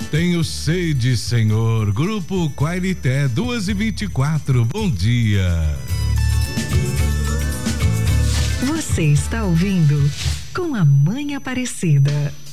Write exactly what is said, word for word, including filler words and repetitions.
Tenho sede, Senhor. Grupo Quailité, duas e vinte e quatro. Bom dia. Você está ouvindo Com a Mãe Aparecida.